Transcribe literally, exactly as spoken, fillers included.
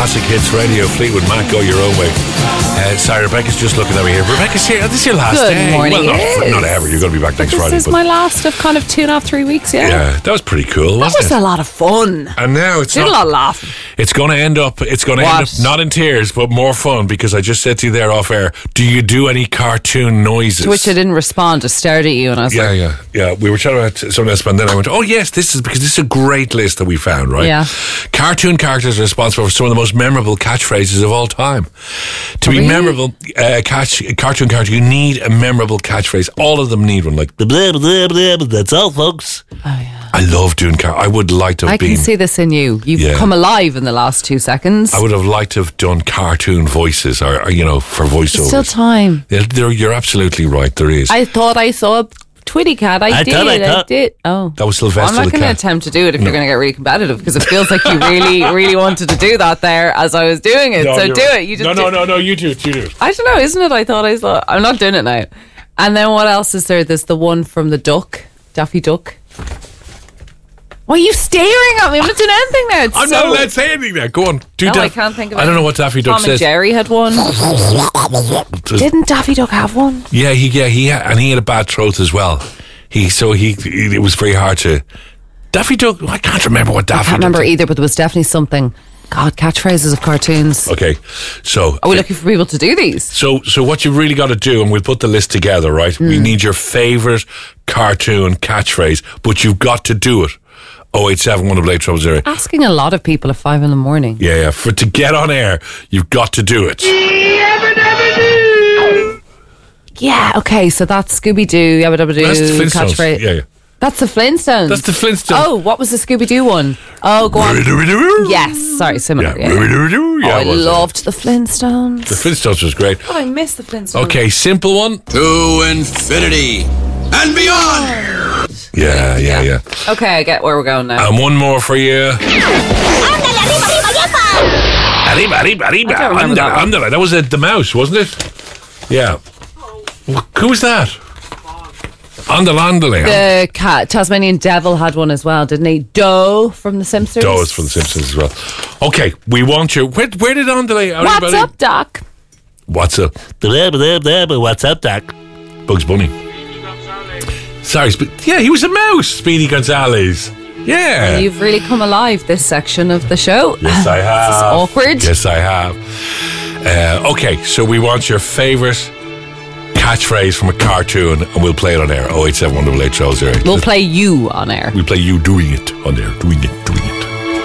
Classic Hits Radio. Fleetwood Mac, Go Your Own Way. Uh, sorry, Rebecca's just looking over here. Rebecca's here. This is your last Good day. morning. Well, not, not ever. You're going to be back next this Friday. This is my last of kind of two and a half, three weeks, yeah. Yeah, that was pretty cool, That wasn't was it? a lot of fun. And now it's Did not. a lot of laughing. It's going to end up. It's going to end up What? not in tears, but more fun, because I just said to you there off air, do you do any cartoon noises? To which I didn't respond. I stared at you and I was Yeah, like, yeah, yeah. We were chatting about something else, and then I went, oh, yes, this is because this is a great list that we found, right? Yeah. Cartoon characters are responsible for some of the most memorable catchphrases of all time. To be Really? memorable, uh, catch, cartoon character, you need a memorable catchphrase. All of them need one, like, blah, blah, blah, blah, blah, that's all, folks. oh yeah. I love doing car. I would like to have I been. can see this in you. You've Yeah. come alive in the last two seconds. I would have liked to have done cartoon voices, or, or you know, for voiceovers. There's still time. Yeah, there, you're absolutely right. There is. I thought I saw a Twitty cat. I, I did. thought I I, thought- did. Oh. That was Sylvester I'm not the going to cat. attempt to do it if you're going to get really competitive, because it feels like you really, really wanted to do that there as I was doing it. No, so you're do right. it. You just no, do no, no, no. You do it. You do it. I don't know, isn't it? I thought I saw. I'm not doing it now. And then what else is there? There's the one from the Duck, Daffy Duck. Why are you staring at me? I'm not doing anything now. It's I'm so not allowed to say anything now. Go on. Do No, Daff- I can't think of I it. don't know what Daffy Duck Tom says. and Jerry had one. Didn't Daffy Duck have one? Yeah, he yeah he had, and he had a bad throat as well. He so he it was very hard to. Daffy Duck. I can't remember what Daffy. I can't remember Duck either, but there was definitely something. God, catchphrases of cartoons. Okay, so Are we looking for people to do these? so so what you really got to do, and we'll put the list together, right? Hmm. We need your favourite cartoon catchphrase, but you've got to do it. Oh eight seven one double eight triple zero. Asking a lot of people at five in the morning. Yeah, yeah. For to get on air, you've got to do it. Yeah, okay, so that's Scooby Doo, Yabba Dabba Doo, That's the Flintstones. catchphrase. Yeah, yeah. That's the Flintstones. That's the Flintstones. Oh, what was the Scooby Doo one? Oh, go on. Yes, sorry, similar. Yeah, Yeah, yeah. yeah. Oh, I it was, uh, loved the Flintstones. The Flintstones was great. Oh, I missed the Flintstones. Okay, simple one. To infinity and beyond. Yeah, yeah, yeah. Okay, I get where we're going now. And one more for you. Arriba, arriba, arriba. I don't remember that one. Andala. That was uh, the mouse, wasn't it? Yeah. Wh- Who was that? Andala, andale. The cat, Tasmanian Devil had one as well, didn't he? Doe from The Simpsons. Doe is from The Simpsons as well. Okay, we want you. Where, where did Andale? What's up, Doc? What's up? What's up, Doc? Bugs Bunny. Sorry, Spe- yeah, he was a mouse, Speedy Gonzales. Yeah. You've really come alive this section of the show. Yes, I have. This is awkward. Yes, I have. Uh, okay, so we want your favourite catchphrase from a cartoon, and we'll play it on air. oh eight seven one double eight triple zero. We'll play you on air. We'll play you doing it on there. Doing it, doing